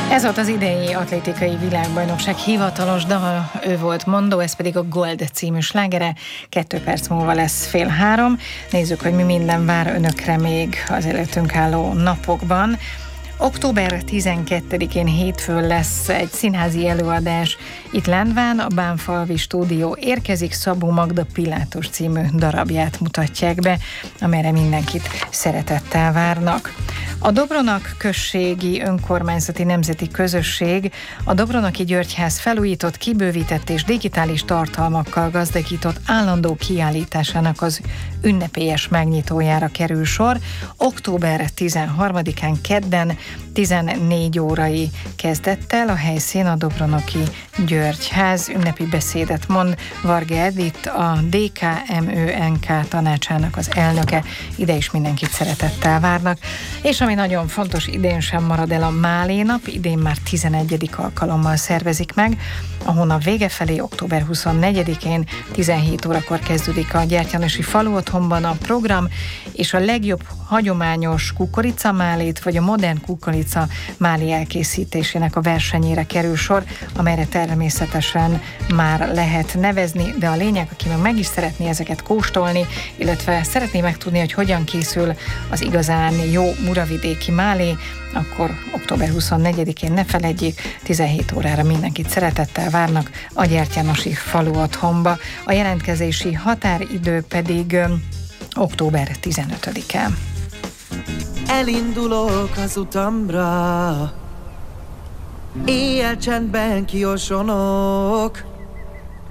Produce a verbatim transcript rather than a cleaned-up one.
Ez volt az idei atlétikai világbajnokság hivatalos dala, ő volt mondó, ez pedig a Gold című slágere. Kettő perc múlva lesz fél három. Nézzük, hogy mi minden vár önökre még az előttünk álló napokban. október tizenkettedikén hétfőn lesz egy színházi előadás itt Lendván, a Bánfalvi stúdió érkezik, Szabó Magda Pilátus című darabját mutatják be, amelyre mindenkit szeretettel várnak. A Dobronak községi önkormányzati nemzeti közösség a Dobronaki Györgyház felújított, kibővített és digitális tartalmakkal gazdagított állandó kiállításának az ünnepélyes megnyitójára kerül sor. október tizenharmadikán kedden tizennégy órai kezdettel, a helyszín a Dobronoki Györgyház. Ünnepi beszédet mond Varga Edith, a dé ká em ö en ká tanácsának az elnöke. Ide is mindenkit szeretettel várnak. És ami nagyon fontos, idén sem marad el a Málé nap, idén már tizenegyedik alkalommal szervezik meg. A hónap vége felé, október huszonnegyedikén tizenhét órakor kezdődik a Gyertyanosi Faluotthonban a program, és a legjobb hagyományos kukoricamálét vagy a modern kukorica málé elkészítésének a versenyére kerül sor, amelyre természetesen már lehet nevezni, de a lényeg, aki meg, meg is szeretné ezeket kóstolni, illetve szeretné megtudni, hogy hogyan készül az igazán jó muravidéki málé, akkor október huszonnegyedikén ne feledjék, tizenhét órára mindenkit szeretettel várnak a Gyertyanosi Faluotthonba. A jelentkezési határidő pedig október tizenötödike. Elindulok az utamra, éjjel csendben kiosonok,